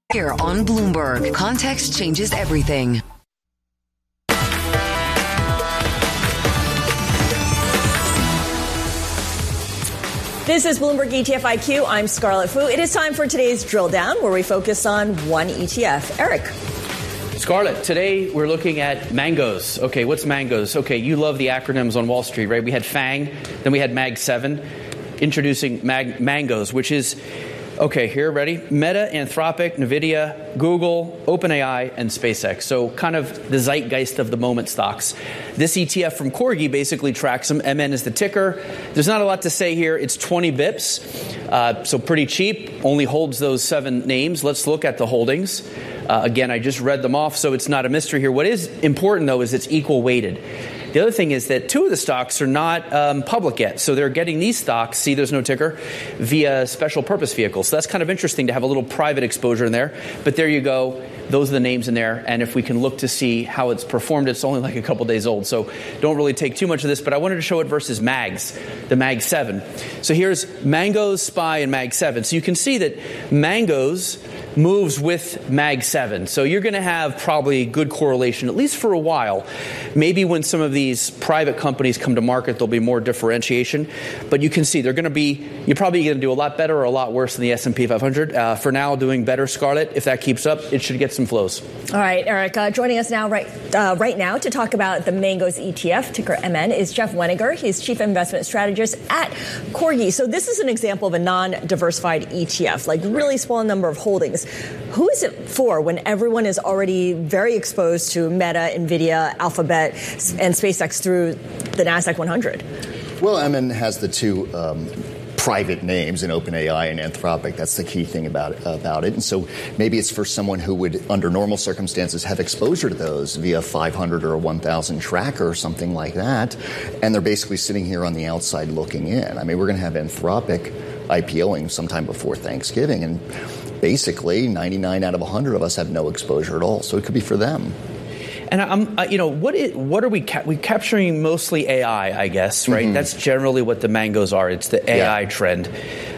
Here on Bloomberg, context changes everything. This is Bloomberg ETF IQ. I'm Scarlett Fu. It is time for today's drill down, where we focus on one ETF. Eric. Scarlett, today we're looking at Mangoes. Okay, what's Mangoes? Okay, you love the acronyms on Wall Street, right? We had FANG, then we had Mag 7, introducing Mangoes, which is, okay, here, ready? Meta, Anthropic, NVIDIA, Google, OpenAI, and SpaceX. So kind of the zeitgeist of the moment stocks. This ETF from Corgi basically tracks them. MN is the ticker. There's not a lot to say here. It's 20 bips, so pretty cheap. Only holds those 7 names. Let's look at the holdings. Again, I just read them off, so it's not a mystery here. What is important, though, is it's equal weighted. The other thing is that 2 of the stocks are not public yet. So they're getting these stocks, see there's no ticker, via special purpose vehicles. So that's kind of interesting to have a little private exposure in there. But there you go. Those are the names in there. And if we can look to see how it's performed, it's only like a couple days old. So don't really take too much of this. But I wanted to show it versus Mags, the Mag 7. So here's Mangoes, SPY, and Mag 7. So you can see that Mangoes moves with Mag 7. So you're going to have probably good correlation, at least for a while. Maybe when some of these private companies come to market, there'll be more differentiation. But you can see you're probably going to do a lot better or a lot worse than the S&P 500. For now, doing better, Scarlett. If that keeps up, it should get some flows. All right, Eric, joining us now right now to talk about the Mangoes ETF, ticker MN, is Jeff Weniger. He's Chief Investment Strategist at Corgi. So this is an example of a non-diversified ETF, like really small number of holdings. Who is it for when everyone is already very exposed to Meta, NVIDIA, Alphabet, and SpaceX through the NASDAQ 100? Well, MN has the 2 private names in OpenAI and Anthropic. That's the key thing about it. And so maybe it's for someone who would, under normal circumstances, have exposure to those via 500 or a 1,000 tracker or something like that. And they're basically sitting here on the outside looking in. I mean, we're going to have Anthropic IPOing sometime before Thanksgiving. And basically, 99 out of 100 of us have no exposure at all. So it could be for them. And what are we capturing? Mostly AI, I guess, right? Mm-hmm. That's generally what the Mangoes are. It's the AI trend.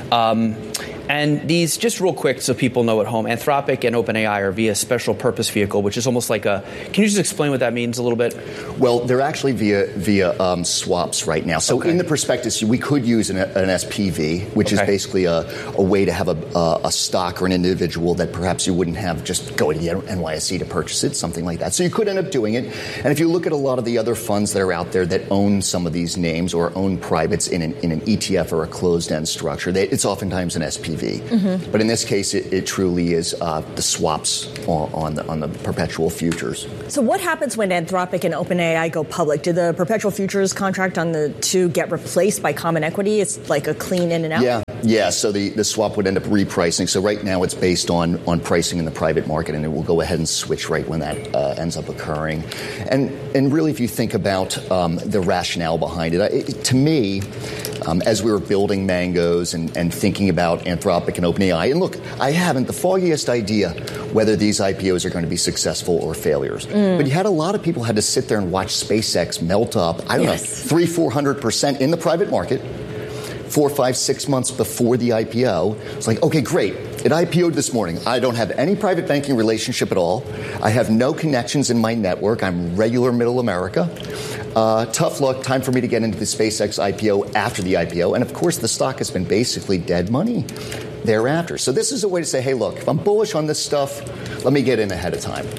And these, just real quick so people know at home, Anthropic and OpenAI are via special purpose vehicle, which is almost like can you just explain what that means a little bit? Well, they're actually via swaps right now. So in the prospectus, we could use an SPV, which is basically a way to have a stock or an individual that perhaps you wouldn't have just go to the NYSE to purchase it, something like that. So you could end up doing it. And if you look at a lot of the other funds that are out there that own some of these names or own privates in an ETF or a closed-end structure, it's oftentimes an SPV. Mm-hmm. But in this case, it truly is the swaps on the perpetual futures. So what happens when Anthropic and OpenAI go public? Do the perpetual futures contract on the 2 get replaced by common equity? It's like a clean in and out? Yeah. So the swap would end up repricing. So right now it's based on pricing in the private market, and it will go ahead and switch right when that ends up occurring. And really, if you think about the rationale behind it, to me, as we were building Mangoes and thinking about Anthropic and OpenAI, and look, I haven't the foggiest idea whether these IPOs are going to be successful or failures. But you had a lot of people had to sit there and watch SpaceX melt up, 300-400% in the private market 4, 5, 6 months before the IPO. It's like, okay, great. It IPO'd this morning. I don't have any private banking relationship at all. I have no connections in my network. I'm regular middle America. Tough luck. Time for me to get into the SpaceX IPO after the IPO. And of course, the stock has been basically dead money thereafter. So this is a way to say, hey, look, if I'm bullish on this stuff, let me get in ahead of time.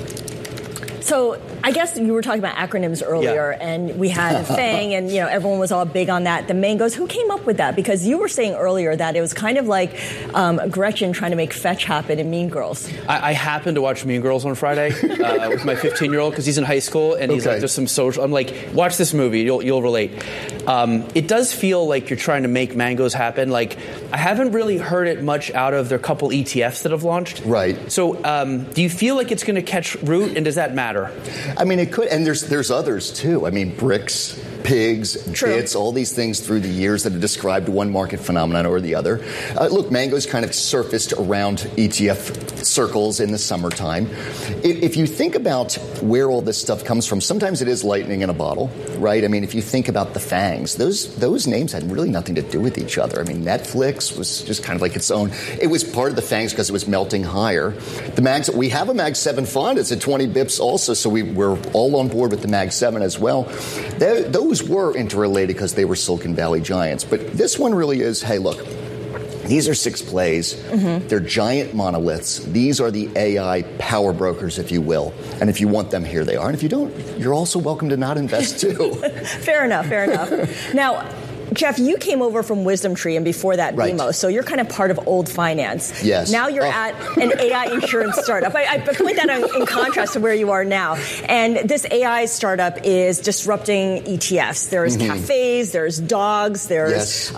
So I guess you were talking about acronyms earlier, and we had FANG, and everyone was all big on that. The Mangoes, who came up with that? Because you were saying earlier that it was kind of like Gretchen trying to make fetch happen in Mean Girls. I happened to watch Mean Girls on Friday with my 15-year-old because he's in high school, and he's like, there's some social. I'm like, watch this movie, you'll relate. It does feel like you're trying to make Mangoes happen. Like, I haven't really heard it much out of their couple ETFs that have launched. Right. So do you feel like it's going to catch root, and does that matter? I mean, it could, and there's others too. I mean, BRICS pigs, bits, all these things through the years that have described one market phenomenon or the other. Look, mangoes kind of surfaced around ETF circles in the summertime. If you think about where all this stuff comes from, sometimes it is lightning in a bottle, right? I mean, if you think about the FANGs, those names had really nothing to do with each other. I mean, Netflix was just kind of like its own. It was part of the FANGs because it was melting higher. The MAGs, we have a MAG 7 fund. It's at 20 bips also, so we're all on board with the MAG 7 as well. Those were interrelated because they were Silicon Valley giants. But this one really is, hey, look, these are 6 plays. Mm-hmm. They're giant monoliths. These are the AI power brokers, if you will. And if you want them, here they are. And if you don't, you're also welcome to not invest too. Fair enough. Now, Jeff, you came over from WisdomTree and before that BMO, so you're kind of part of old finance. Yes. Now you're at an AI insurance startup. I point that in contrast to where you are now. And this AI startup is disrupting ETFs. There's cafes, there's dogs, there's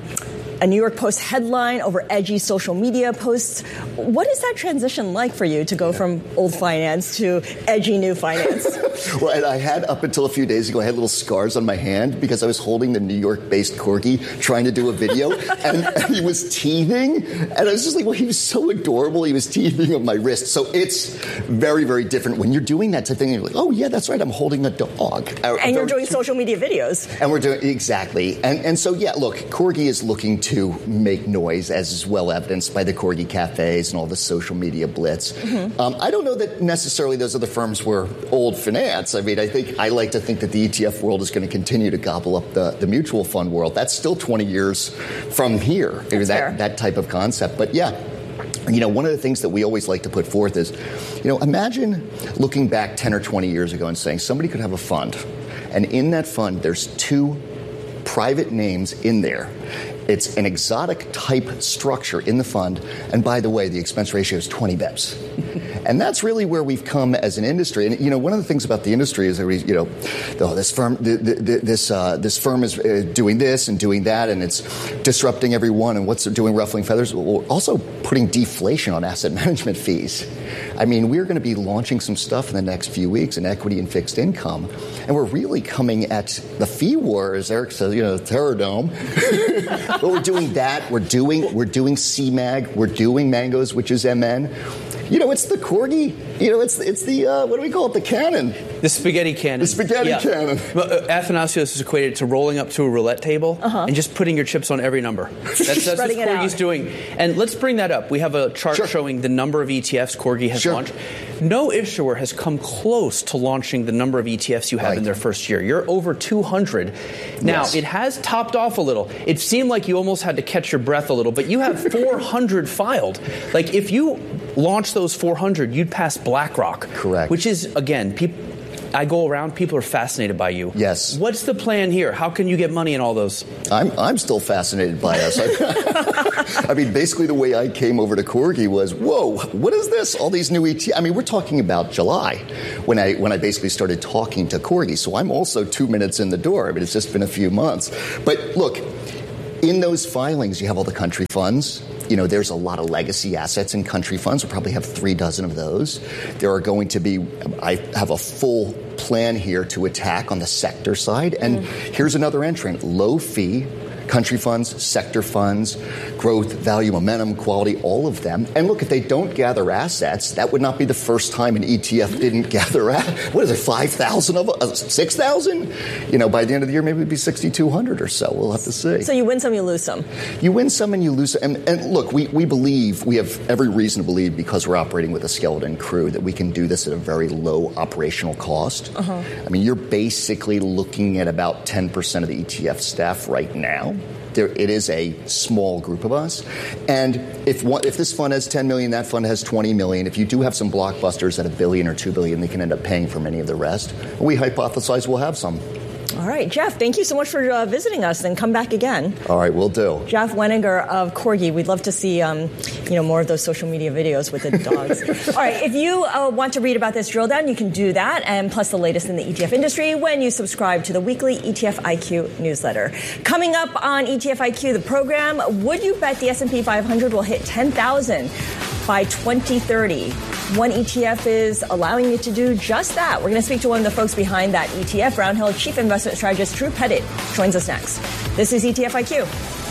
a New York Post headline over edgy social media posts. What is that transition like for you to go from old finance to edgy new finance? Well, and I had, up until a few days ago, I had little scars on my hand because I was holding the New York-based corgi trying to do a video, and he was teething. And I was just like, well, he was so adorable. He was teething on my wrist. So it's very, very different when you're doing that type of thing. And you're like, oh, yeah, that's right. I'm holding a dog. And you're doing social media videos. And we're doing, exactly. And so, yeah, look, Corgi is looking to make noise, as is well evidenced by the Corgi cafes and all the social media blitz. I don't know that necessarily those other firms were old finance. I mean, I like to think that the ETF world is going to continue to gobble up the mutual fund world. That's still 20 years from here, that type of concept. But yeah, one of the things that we always like to put forth is, imagine looking back 10 or 20 years ago and saying somebody could have a fund, and in that fund there's 2 private names in there. It's an exotic type structure in the fund. And by the way, the expense ratio is 20 bips. And that's really where we've come as an industry. And, one of the things about the industry is that this firm is doing this and doing that, and it's disrupting everyone, and what's it doing ruffling feathers? We're also putting deflation on asset management fees. I mean, we're going to be launching some stuff in the next few weeks in equity and fixed income. And we're really coming at the fee war, as Eric says, Terradome. But we're doing that. We're doing CMAG. We're doing Mangoes, which is MN. It's the corgi. It's the, what do we call it? The cannon. The spaghetti cannon. The spaghetti cannon. Athanasios is equated to rolling up to a roulette table and just putting your chips on every number. That's what Corgi's doing. And let's bring that up. We have a chart showing the number of ETFs Corgi has launched. No issuer has come close to launching the number of ETFs you have in their first year. You're over 200. Now, it has topped off a little. It seemed like you almost had to catch your breath a little, but you have 400 filed. Like, if you launch those 400, you'd pass BlackRock. Correct. Which is, again, I go around, people are fascinated by you. Yes. What's the plan here? How can you get money in all those? I'm still fascinated by us. I mean, basically the way I came over to Corgi was, whoa, what is this? All these new ETFs. I mean, we're talking about July when I basically started talking to Corgi. So I'm also 2 minutes in the door. I mean, it's just been a few months. But look, in those filings, you have all the country funds. There's a lot of legacy assets in country funds. We'll probably have 3 dozen of those. There are going to be, I have a full plan here to attack on the sector side. And here's another entrant, low fee, country funds, sector funds, growth, value, momentum, quality, all of them. And look, if they don't gather assets, that would not be the first time an ETF didn't gather what is it, 5,000 of them? 6,000? By the end of the year, maybe it'd be 6,200 or so. We'll have to see. So you win some, you lose some. You win some and you lose some. And look, we believe, we have every reason to believe, because we're operating with a skeleton crew, that we can do this at a very low operational cost. I mean, you're basically looking at about 10% of the ETF staff right now. It is a small group of us. And if this fund has 10 million, that fund has 20 million. If you do have some blockbusters at $1 billion or $2 billion, they can end up paying for many of the rest. We hypothesize we'll have some. All right, Jeff, thank you so much for visiting us, and come back again. All right, we'll do. Jeff Weniger of Corgi. We'd love to see more of those social media videos with the dogs. All right, if you want to read about this drill down, you can do that, and plus the latest in the ETF industry when you subscribe to the weekly ETF IQ newsletter. Coming up on ETF IQ, the program, would you bet the S&P 500 will hit 10,000 by 2030? one ETF is allowing you to do just that. We're going to speak to one of the folks behind that ETF. Brown Hill Chief Investment Strategist Drew Pettit joins us next. This is ETF IQ.